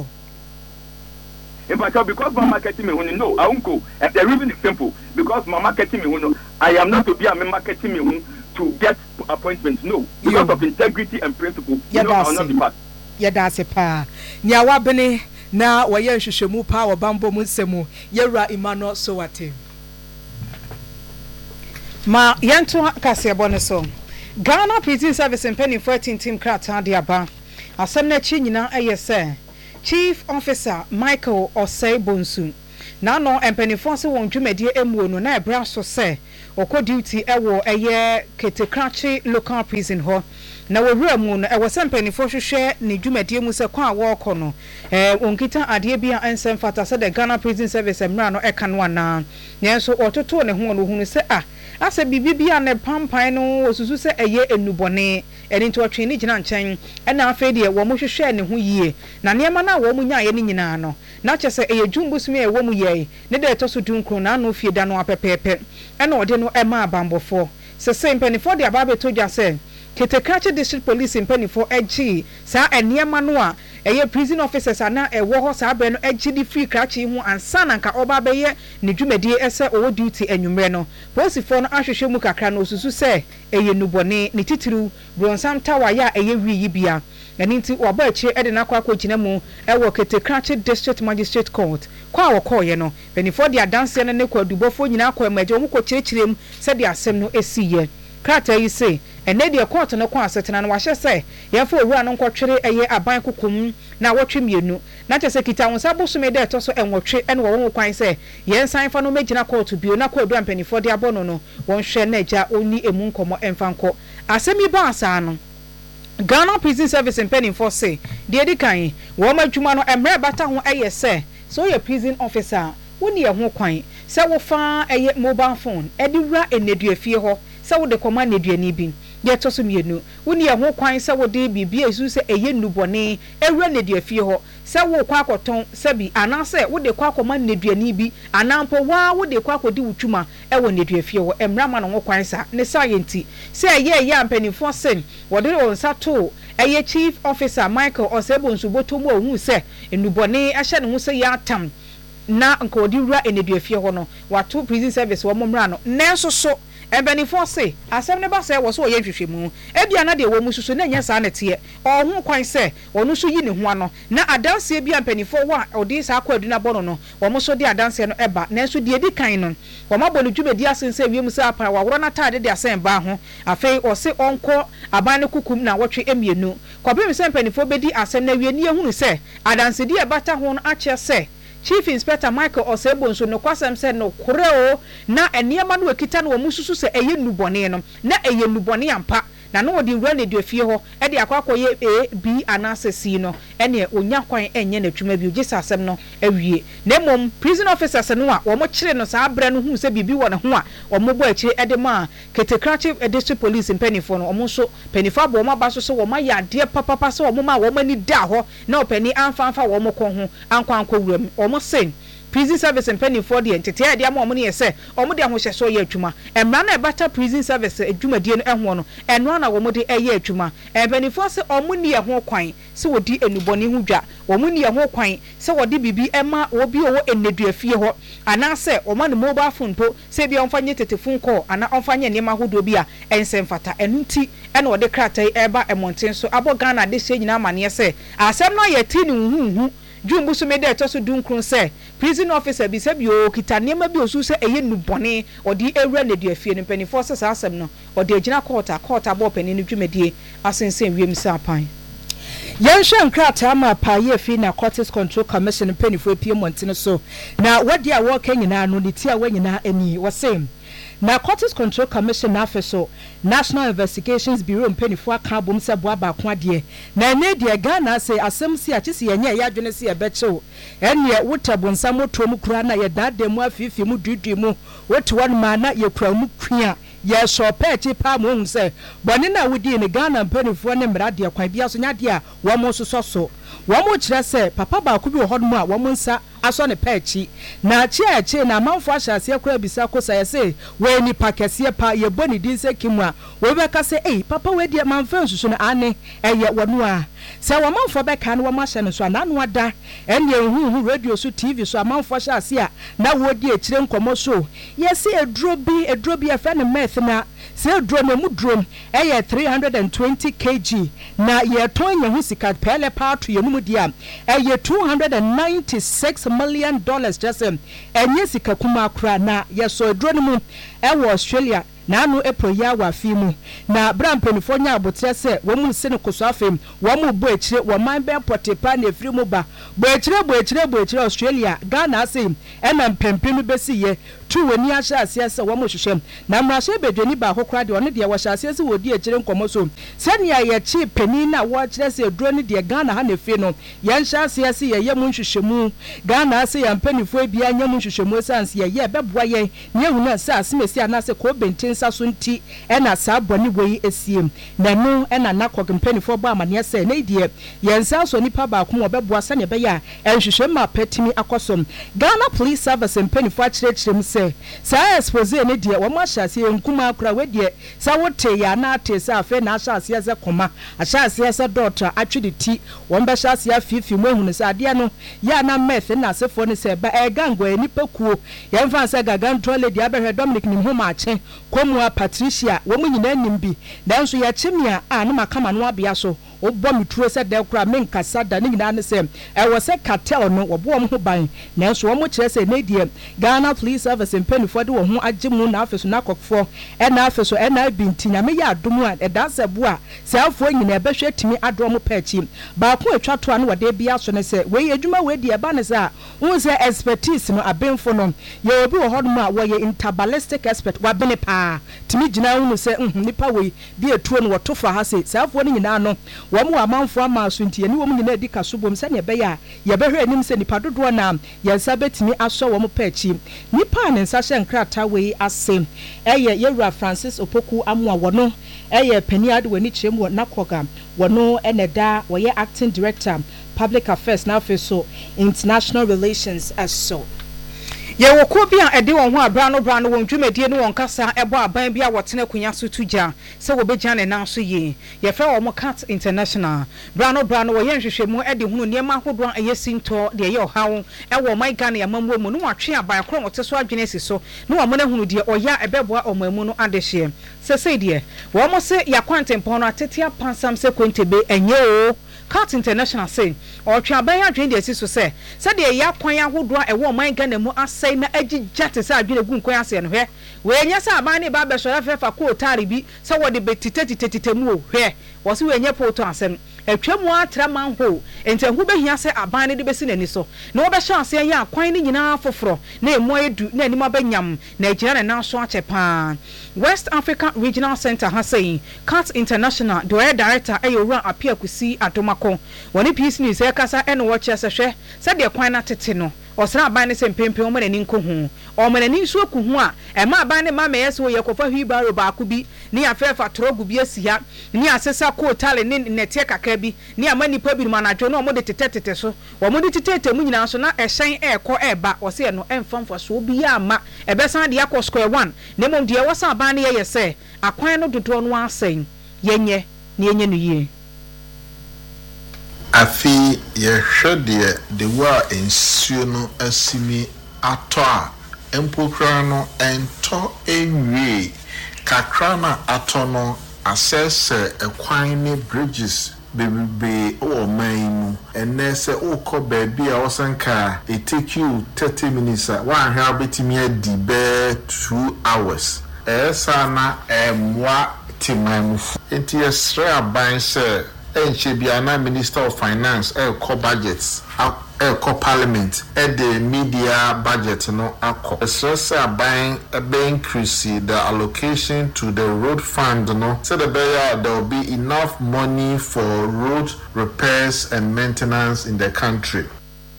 In fact, because my marketing me no, I won't go. And the reason is simple. Because my marketing me no, I am not to be a marketing me to get appointments. No, because of integrity and principle. Yeah, no, I will not be part. Yeah, that's a pa. Nyawa bene na waye hwehwemu pa wa bambo mu nsemu. Yewra Emmanuel Sowate. Ma yento kase bone so. Ghana Prison Service in Penny fourteen team krata de aba. Asem na chi nyina ayese. Chief Officer Michael Osei Bonsu. Na no empenifo se won dwumade emu no na ebra so se okọ duty ewo eye Ketekrachi local prison ho. Na wowura mu no ewo se empenifo hwehwe ne dwumade mu se kwa wo okọ no eh onkita ade bia ensem fata se the Ghana Prison Service emra no eka no ana. Nyenso ototo ne ho no hunu se ah ase bibibia ne pampan no osusu se eye enubone eni nto atwe ni gina nchen ena afa de wo mo hwehwe ne ho yie na niema na wo mo nya ye ni nyina no na kyese eye dwumbusumi e wo mo ye ne de to so dunkro na no fie da no apepepe ena ode no ema abambofo se se mpanifo de ababe to dwa se Ketekrachi District Police mpanifo eji sa eniema no a eye prison officers ana e wo ho sa abe no eji di free krachi hu ansa na nka oba be ye ne dwumadie ese o duty enwumre no posifo no ahwehwe mu kakra no osusu se eye nubone ne titiru bronsam tawa ya eye wiyi bia eni nti oba achi e de na kwa kwogina mu e wo Ketekrachi District Magistrate Court kwa wo koye no benifo de adanse ne ne kwadubofo nyina kwa maje mu ko kirikirem se de asem no esiye krata yi se ene de court no kwa asetena no wahye se yefo owura no nkotwere eye aban kokom na wotwe mienu na kyese kita won sabosome de to so enwotwe ene wo won kwan se yensan fa no megina court bio na kwa adu ampanifo de abono no won hwe na agya oni emu nkomo emfanko asemi ba asa no Ghana Prison Service mpanifo se de edi kan wo madwuma no emre bata ho eye se so ye prison officer woni ye ho kwan se wo fa eye mobile phone edi wura eneduafie ho se wo de koma neduani bi ye to so mienu woni ye ho kwan se wo de bibia esu se eye nubone ewura neduafie ho se wo kwa akoton se bi anase wo de kwa akoma neduani bi anampo wa wo de kwa akodi wutuma e wo neduafie ho emra ma no ho kwan sa ne science se eye ye ampanifo se wo de onsa to eye Chief Officer Michael Osebonsu botomu ohun se enubone ahye ne ho se ya tam na nkodi wura eneduafie ho no wato prison service wo momra no nenso so Ebenifo say asem ne ba say wo so ye hwehwemu e bia na de wo mu susu na nya sa na te ohun kwan say onu so yi ne ho ano na adanse bia mpanifo wo a odi sa akwa aduna bono no wo mo so de adanse no eba na so de edi kan no wo ma bonu dwumedi asense wiem sa apa wa woro na tade de asen ba ho afei o se onko aban ne kukum na wotwe emienu kwabem se mpanifo bedi asem na wie ni ehunu se adanse di ebata ho no ache se Chief Inspector Michael Osebo nso no kwasem se no koreo na eniema no ekita no mususu se eye nubone no na eye nubone ampa na no wodi wura ne duafie ho e de akwakoye A B anasesi no ene onya kwan enye na twuma bi ogisa asem no awie na mom prison officers no a wo mo kire no saa bra no hu se bibi wo ne ho a wo mo bo akire e de ma Ketekrachi district police penifo no wo mo so penifo abo mo ba so so wo ma ya de papapa so wo mo ma wo mani da ho na opani amfa amfa wo mo ko ho ankwa ankwa wuram wo mo sen prison service and penny for the entity e dia mo mo ne se o mo de ahohyeso ye adwuma emra na ebata prison service adwuma die no ehwo no eno na wo mo de eye adwuma e penny for se o mo ni ehwo kwan se wodi enuboni hu dwa wo mo ni ehwo kwan se wodi bibi ema wo bi wo eneduafie ho ana se o ma ne mobile phone po se bia onfanye tetefun call ana onfanye ne ma hodo bi a ensem fata enunti ena wo de kratai eba emonten so abo Ghana de se nyina amane se asem no ye ti ni hu hu Jumbu so me de to so dunkron se prison officer bi se bi o kita nema bi osu se eye nubone odi ewura ne de afie no penifo se sa asem no odi agina court a court abo penini dwumedie asensen wiem se apan Yansha nkrata ma pa ye fi na Cortis Control Commission penifo pie montene so na wodi a wo kanyina no ne ti a wanyina ani wo sem na Cortis Control Commission na afeso National Investigations Bureau mpenifo aka bom se boa ba ko ade na ne de Ghana se asem si a chisi yenye ya dwene se ebechew ene wotabonsa motom kura na ye dade mu afifi mu dudui mu wote ma na ye kura mu kua ye so pechi pa mu hu se bone na wodi ne Ghana mpenifo ne mra de kwan bia so nya de a wo mo so so wo mo kire se papa ba ko bi wo hodmo a wo mo nsa aso ne pechi na chi echi na manfo ahyase akura bisa ko sa se we ni pakese pa ye boni din se kimu a we be ka se eh papa we de manfo nsusu na ane eye wono a se wo manfo be ka na wo ma hye no so ananu ada ene hu hu radio so T V so manfo ahyase a na wo di ekire nkomo so ye se eduro bi eduro bi afa ne meth na se eduro na mu drum eye three hundred twenty kilograms na ye ton ye hu sika pele pa to ye mu dia eye two hundred ninety-six million dollars just um enye sika kuma akra na ye so eduro no mu e wo Australia na anu April ya wa fimu na bram penifo nya abotre se wo mu se ne koso afem wo mu bo ekire wo man be potepa na efiri mu ba bo ekire bo ekire bo ekire Australia Ghana ase e na mpempem besi ye tu wani ahya ase se wo mu hwehwem na mrahye bedwani ba hokra de one de wo hya ase se wo di ekire nkomo so se ne ye chi pani na wo kire se eduro ne de Ghana ha na fi no ye nhya ase se ye ye mu nhwehwemu Ghana ase ya mpenifo bia nya mu nhwehwemu sanse ye ye beboa ye ne hu na se asemesi anase ko benten sasunti ena saboni wei esiem na no ena nakog mpenifo ba amane se na die yensa so nipa ba ko obeboa se ne be ya enhwehwe ma petimi akosom Ghana Police Service mpenifo akirechirem se sa expose ne die wo ma hyase nkuma akura we die sa wote ya na ate sa afa na hyase ze koma ahyase ze doctor atwede ti wo mbe hyase afifi mu ehunu se ade no ya na meth na asefo ne se ba e gango enipa kuo yemfa se gaganto lady abehwe Dominic nim ho ma ache Komua Patricia wo mu nyina nim bi nanso ya chimia a na makama no abia so obbo mituro se de kura menkasa da ne nyina ne se e wo se cartel no wo bo mo ho ban nanso wo mo kire se ne die Ghana Police Service mpenifo de wo ho agimu na afeso na kokfo e na afeso e na bintinya me ya adomu a e da se bo a se afo nyina e behwe timi adom mo pachi ba ko atwa to an wode bia so ne se we adwuma we die ba ne sa won se expertise no abenfo no ye obi wo hodom a wo ye interballistic expert wa bene pa timi gina hu se nipa we bi etuo no wotofa ha se se afo ne nyina no wo mu amanfo amaso ntie ni wo mu nyina edika sobom se ne be ya ye behwe anim se nipa dodo na yensa betimi aso wo mo pachi nipa ne nsa hye nkrata we ase eye Yewura Francis Opoku amwa wono eye Peniad wani chirem wo nakoga wono eneda wo ye acting director public affairs na afeso international relations as so ye wo ko bi a ede won ho abra no bra no won dwumadie no won kasa ebo aban bi a wotena kunya so tuja se wo begya ne nan so ye ye fa wo Cat International bra no bra no wo ye nhwehwemu ede hunu ne ma hodo an yesinto de ye ohawo e wo man Ghana ya mamu mu no watwe aban kro wote so adwene si so no wo mo na hunu de oya ebeboa omamu no adehye se se de wo mo se ya kwantempon no atete apansam se kwentebe enye o Cat International say or traban adwen de asiso say said de ya kwan ahodo a ewo man Ghana mu asai na agigya te say adwen egu nkwan ase no hwe we nya say aban ne ba be so fefa ko tare bi say wo de betitetetemu o hwe wo se we nya poto asem atwamu atra man ho ente hu behia say aban ne de besi nani so na wo be hya ase ya kwan ne nyina foforo na emo edu na anima banyam na agyina na so achepa West African Regional Center has saying Cat International the director ayowura apia kusi adomako woni peace news e kasa e no watch asehwe said de kwan na tete no osra aban ne sempempe o manani nko hu o manani nso aku hu a e ma aban ne ma meyese wo yekofa hwibaro ba ko bi ni afefa trogu bi asia ni asesa ko tale ne nete kaka bi ni amani pa bi ma na dwo no mo de tetetete so wo mo de tetete mu nyina so na ehyen ekọ eba o se no emfamfo so bi ya ma ebesan de yakọ square one ne mom de wasa aban ne yeyese akwan no dodo no asen yenye ne yenye no yie afi ye hwede de wa ensuo no asimi ato a empokra no ento enwie kakra na ato no asese ekwan ne bridges bebe o man enese o ko baby a osanka it take you thirty minutes wa hwa betimi adi be two hours esa na emwa timam enti esre aban se Enchebiana Minister of Finance, a co budgets, a co parliament, at the media budget, no, a co. A buying a bay increase the allocation to the road fund, no, so the bear there will be enough money for road repairs and maintenance in the country.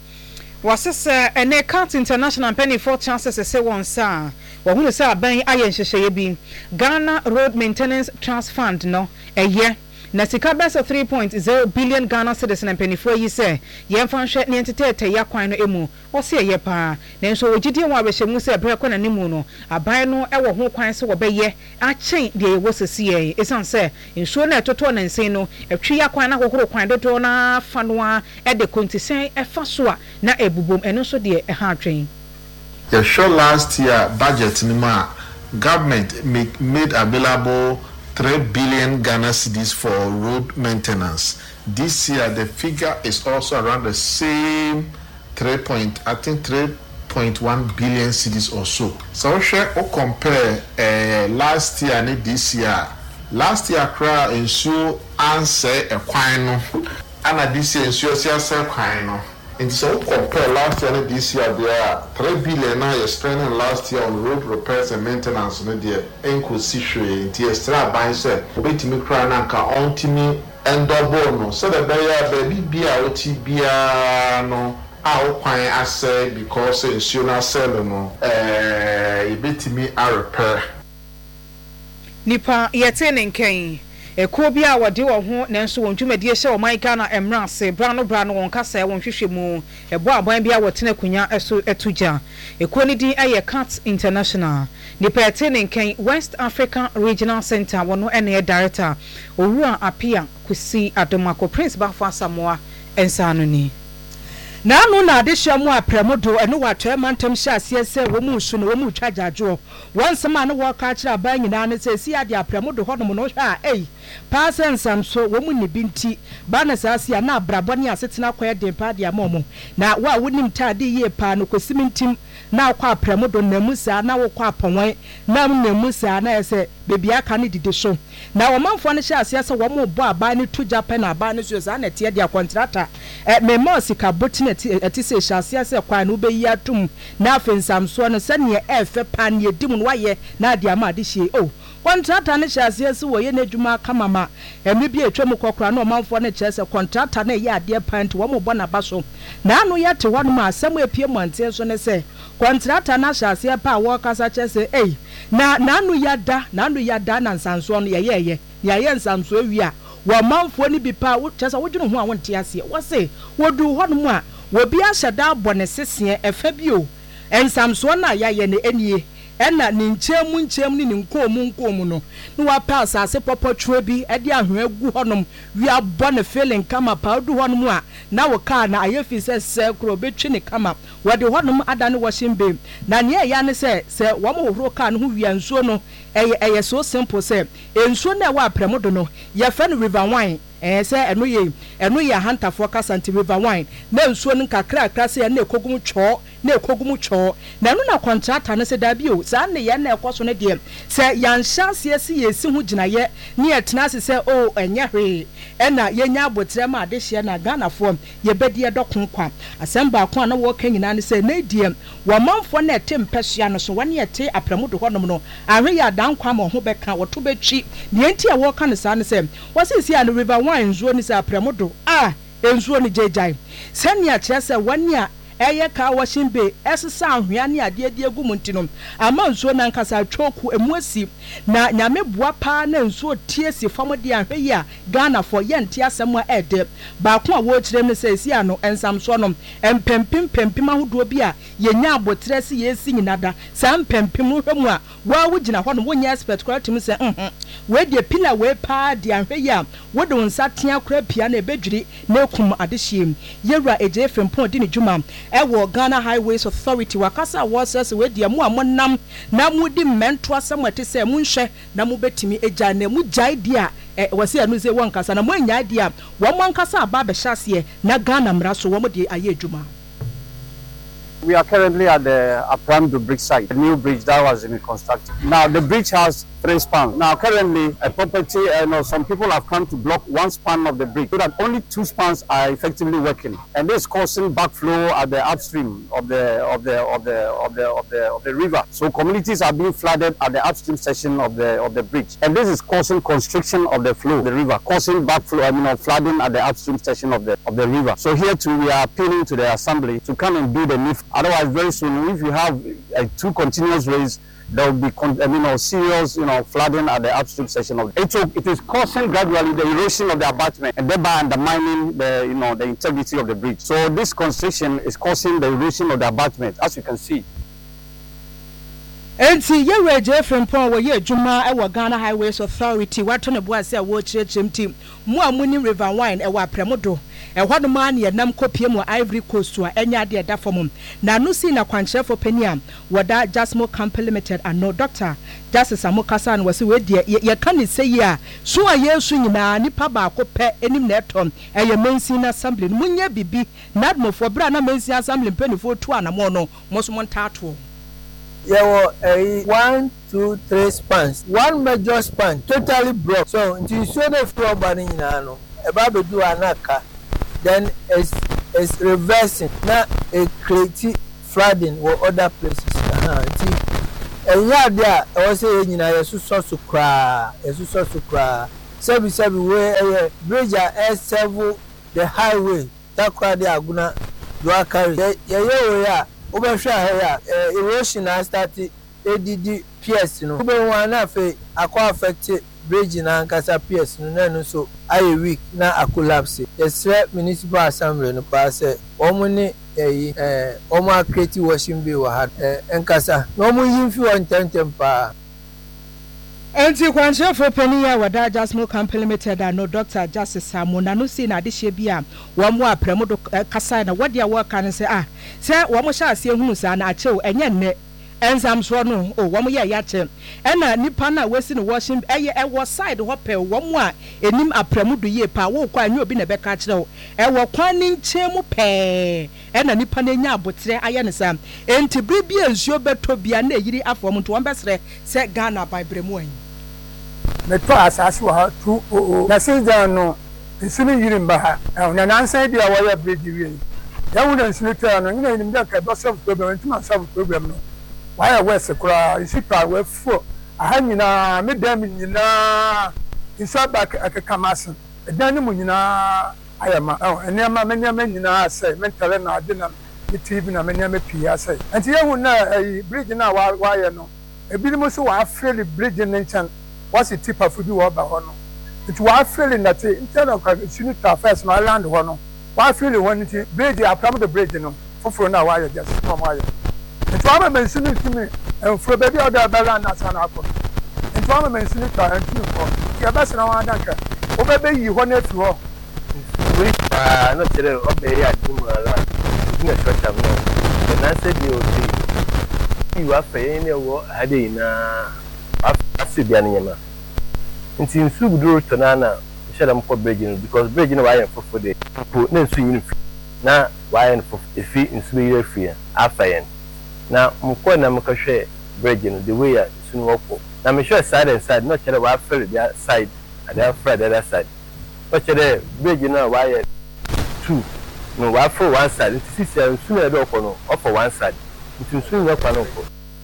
Was this a Cat International penny four chances say one sir? Well, who say buying iron sheshe Ghana Road Maintenance Trust Fund, no, a year. Na sika besa three point zero billion Ghana cedis na penifo yi se yemfa hwe ne entete ya kwan no emu o se ye pa na nso ogidie wa behemu se breko na nimu no aban no e wo ho kwan se wo beye achen de ye wosese ye esan se nso na etoto na nsen no etwe ya kwan na kokoro kwan dodo na fa no a e de kontisen e fa so a na ebubom eno so de e ha atwen. The show last year budget ni ma government make, made available three billion Ghana cedis for road maintenance. This year, the figure is also around the same three point, I think three point one billion cedis or so. So, share or compare uh, last year and this year. Last year, cry ensure answer a quino, and this year ensure answer quino. And so compare last year and this year, there are three billion now you're spending last year on road repairs and maintenance. No, dear, enko situation. The extra buying said, wait to me cry nanka on to me and double no. So the baby be out be no. Our quite I say because insurance sell no. Eh, you bet me a repair. Nipa yetene nken. Eko bia wode wo ho nanso won dwumadie hye o man Ghana emra se brano brano won kasa won hwehwemu ebo aban bia wotena kunya eso etuja eko ni din aye Cat International ni petene nken West African Regional Center wono ene director owura apia kusi adomako Prince Bafo Samoa ensano ni na anu na adehya mu apremodo eno watwe mantam hya asiese wo mu su no wo mu twajajo wonsema no wo ka kira ban nyina ne se si ade apremodo honom no hwa ei pasensam so wo mu ni binti ba na sasia na abrabone asetena kwaya de pa de amomo na wa wonim tade ye pa no kosimintim na akwa apremodo na musa na wo kwa ponwan na na musa na ese bebi aka ne dide so na wo manfo ne hya asiese wo mu bo aba ne to Japan aba ne so za na tie de contractor eh me mo sika botine ati se hyasia se kwa no be yi atum na afensam so no se ne efe pa ne edim no waye na ade ama ade hie o contractor ne hyasia se wo ye na adwuma kamama emi bi etwem kokora na omanfo ne kyese contractor na ye ade pant wo mo bona ba so na anu ye te wono ma asem epie monte so ne se contractor na hyasia pa wo kasa kyese ei na na anu yada na anu yada na nsanso no ye ye ye ye nsanso awi a wo manfo ni bi pa wo kyesa wo dwunu ho a wonte ase wo se wo du ho no mu a wo bi ahyada abone sese efa bi o ensamso na ya ye ne enie ena ne nchemu nchemu ni nkomu nkomu no no wa pass ase popotwe bi e de ahwe agu honom wi abɔ ne feeling kama pa du honom a na wo ka na ayefi se se kro betwi ne kama wode honom ada ne washing bay na ne ya ne se se wo mo horo ka ne ho wi ansuo no eye eye so simple se ensuo na wa apremo do no ye fa no river wine eh se eno ye eno ye hantafo kasanti river wine na ensuo no kakra kakra se na ekogum cho na ekogum cho na no na contractor ne se da bi o sa ne ye na ekoso ne de se yan chance ye si ye si hu gina ye ne ye tena se se o enye hwe ena ye nya abotre ma ade hye na Ghana fo ye bedi ye dokon kwa asemba ko na wo kan nyina ne se na die wo manfo na ete mpesua no so wone ye te apremu do honom no ahwe ya dan kwa ma ho beka wo to betwi ne enti a wo kan sa ne se wo se si an river wine nzuo ni se apremu do ah enzuo ni jejai senia kire se wone a eye ka washing bay esesa ahwea ne ade ade egu muntinom ama nsuo na nkasa twoku emuasi na nyame boa pa na nsuo tie si fam de ahwe yi a Ghana for yente asem a ede ba ko a wo kire ne se si ano ensamso no empempim pempim ahodo bi a yenya abotre se yesi nyinada sa mpempim hwemu a wa wo gina ho no wonya expert kwati mu se mhm we de pillar we pa de ahwe yi a wo de nsa tia kura pia na ebedwiri na ekum adehiem yewra eje fempon di ne dwuma ewo Ghana Highways Authority wakasa wosese we de mu amonam na mu di mento asamate se mu nhwe na mu betimi eja na mu jai dia e wase anu se won kasa na mu anya dia wo mo nkasa aba be hyase na Ghana mra so wo mo de aye adwuma. We are currently at the Apramdo bridge site, the new bridge that was in construction. Now the bridge has three spans. Now currently a property, uh, you know, some people have come to block one span of the bridge so that only two spans are effectively working, and this is causing backflow at the upstream of the of the of the of the of the of the river. So communities are being flooded at the upstream section of the of the bridge, and this is causing constriction of the flow of the river, causing backflow, I mean, flooding at the upstream section of the of the river. So here too we are appealing to the assembly to come and do the need. Otherwise, very soon, if you have uh, two continuous rains, there will be, con- I mean, you know, serious, you know, flooding at the upstream section of it. So it is causing gradually the erosion of the abutment and thereby undermining the, you know, the integrity of the bridge. So this constriction is causing the erosion of the abutment, as you can see. Enti ye reje frempon wo ye dwuma e wo Ghana Highways Authority wato ne boa se wo chirechim team mu amuni river wine e wo apremodo e hwado ma na nam kopie mu Ivory Coast a enya de da fom na no si na kwankyerefo pania woda Jasmo Camp Limited ano Doctor Justice Amokasa no wase we de ye kan se yi a so a yesu nyina nipa ba ko pe enim na etom e ye mensin assembly munye bibi na admofo bra na mensin assembly penifo tu anamo no moso montato. There were uh, one, two, three spans. One major span totally broke. So until you saw the floor burning in ano, about to do anaka, then it's it's reversing. Now it creates flooding or other places. And yeah, there I was saying, you know, you saw so cry, you saw so cry. Seven seven way bridge S seven the highway. That cry they are gonna do a carry. Yeah, yeah, yeah. Over here, erosion has started. A D D P S, you know. Over one half a affected bridge in Ankasa P S, no, so I week now a collapse. The Sret Municipal Assembly no pass it. Omni a Oma creative washing bill had Ankasa. No more if you want temper. Enti kwankyerefo paniya wada Jasmo Camp Limited no Doctor Justice Amona no si na de hye wo mo apremu do kasa na wode a wo kan se ah se wo mo sha ase hunu sa na achew enye nne ensamso no o wo mo ye ya che ena nipa na wesi no washing eye e wo side ho pe wo mo a enim apremu do ye pa wo kwa anyo obi na be ka kire e wo kwan ni nchemu pe ena nipa na nya abotre aye ne sam enti bribi ensuo beto bia na yiri afom to wo besre se Ghana by bremu an me to asase wa two oh oh na since then no nsunu yiri mba ha na nansan dia wo ya bridge wi ya wo na nsunu tell no nyina nim da ka do self program ntuma self program no why ya west kura isi pa we fo aha nyina me dam nyina isa back akakamasin dan ni mu nyina ayama ene ma menya nyina say mental na ade na T V na menya me pia say enti ya hu na bridge na wa wa ye no ebi ni mo so wa afreli bridge ne chan what's the tip of you over hono it was feeling that instead of continue to first my land hono why feeling when it bridge I come the bridge no for for now why just from why nti ama mensi no tumi mfuro baabi a ɔda bɛra na asa na akɔ nti ama mensi no twa ntumi kɔ yɛ bɛsena wɔn adanka wobɛbɛyi hɔ no afi hɔ wei paa na kyerɛ ɔbɛyɛ ade mu ara na short-term no nansa deɛ ɔsi yi wafɛ yɛn ne ɛwɔ ade nyinaa afɛ bia no nyɛma nti nsu guduro tɔ na na hyɛ dɛm kɔ bridge no because bridge no wayɛ fofo de po na nsu yi no fi na wayɛ no fofo efi nsu bɛyɛ afi ya afa yɛn na mokɔ na mokɔhwɛ bridge no the way a nsu no wɔkɔ na mehwɛ side and side na kyerɛ wafɛ the side ade afɛ the other side na kyerɛ bridge no a wayɛ two no wafɛ one side nti sisi a nsu na ɛdɛ ɔkɔ no ɔfɔ one side nti nsu nyɛ kwa no kɔ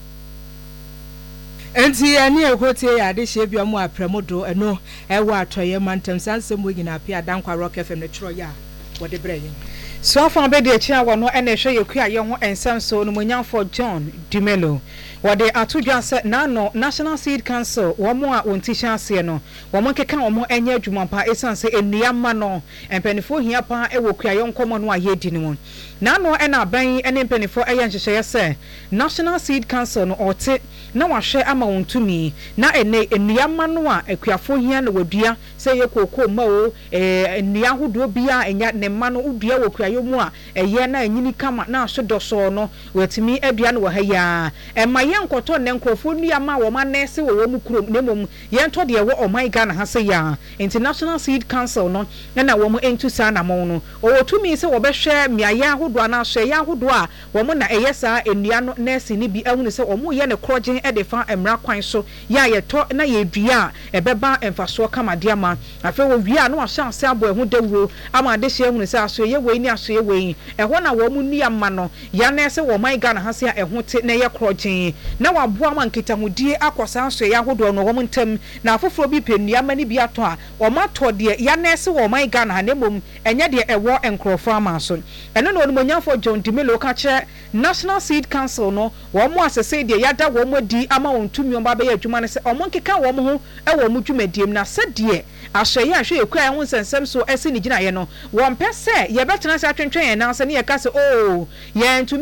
enti ani ekotie ya de hye bia mu apremodo eno ewa atoye mantem sansem wo nyina pia dankwa rock fm ne tro ya wo de brɛ yin so afan be de chia wo no ene hwe yekua ye ho ensam so no monyanfo John Dumelo wode atodwa se na no National Seed Council wo mo a wonti hyanse no wo mo keka wo mo enya adwuma pa esanse enniama no empanifo hia pa e wo kua ye nkomo no aye di no na no ena aban ene empanifo eye nhyehyɛ se National Seed Council no ote na wahwe ama wontumi na ene enniama no a akuafo hia na wadua se ye kokoo ma o eh ennia hodo bia enya ne ma no udua wo kua ye mu a eye na enyini kama na ahwedo so no watimi adua no wa ha ya ema ye nkoto ne nkrofo nua ma wo ma nese wo wo mu krom ne mom ye nto de wo oman Ghana ha se ya International Seed Council no na wo mu entu sa na mo no o wotumi se wo behwe miaye ahodo na ahwe ye ahodo a wo mu na eye sa enua no nese ni bi ehunu se wo mu ye ne krogen e de fa emra kwan so ya ye to na ye dua e beba emfaso kama de ama afi wo wia no ahye ase abo ehu dawuro ama de hye ehunu se aso ye we ni aso ye we ehwo na wo mu nua ma no ya nese wo man Ghana ha se ehhu te na ye krogen na waboa man kitahudie akosa aso ye ahodo no wo mu ntem na afoforo bi penua mani bi ato a wo mato de ya nese wo man Ghana ha ne mom enye de ewo enkrofo ama so eno no onimonyafo John Dumelo ka che National Seed Council no wo mu asese de yada wo mu di ama won tumi omba be adwuma ne se omon keka wo mu ho e wo mu dwumadiem na se de ahweye ahwe ekua ho nsensem so ese ni gina ye no wo mpɛ se ye betena se atwentwen ye na se ne ye ka se oh ye